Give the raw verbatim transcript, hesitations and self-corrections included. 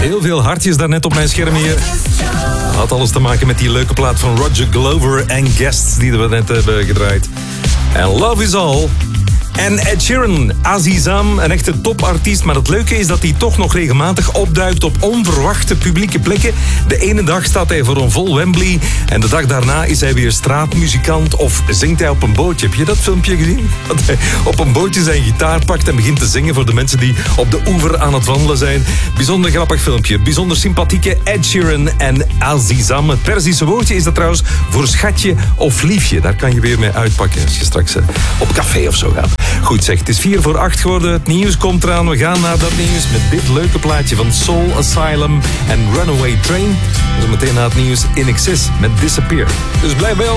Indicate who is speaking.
Speaker 1: Heel veel hartjes daarnet op mijn scherm hier. Had alles te maken met die leuke plaat van Roger Glover en Guests die we net hebben gedraaid. En Love Is All. En Ed Sheeran, Azizam, een echte topartiest. Maar het leuke is dat hij toch nog regelmatig opduikt op onverwachte publieke plekken. De ene dag staat hij voor een vol Wembley. En de dag daarna is hij weer straatmuzikant of zingt hij op een bootje. Heb je dat filmpje gezien? Dat hij op een bootje zijn gitaar pakt en begint te zingen voor de mensen die op de oever aan het wandelen zijn. Bijzonder grappig filmpje. Bijzonder sympathieke Ed Sheeran en Azizam. Het Perzische woordje is dat trouwens voor schatje of liefje. Daar kan je weer mee uitpakken als je straks op café of zo gaat. Goed zeg, het is vier voor acht geworden. Het nieuws komt eraan. We gaan naar dat nieuws met dit leuke plaatje van Soul Asylum en Runaway Train. Zo meteen na het nieuws In Excess met Disappear. Dus blijf bij ons.